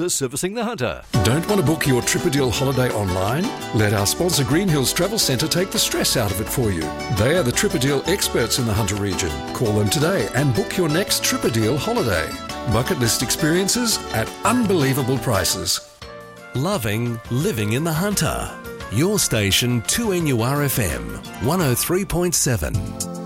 sponsor servicing the Hunter. Don't want to book your Tripadil holiday online? Let our sponsor Green Hills Travel Centre take the stress out of it for you. They are the Tripadil experts in the Hunter region. Call them today and book your next Tripadil holiday. Bucket list experiences at unbelievable prices. Loving living in the Hunter. Your station 2NURFM 103.7.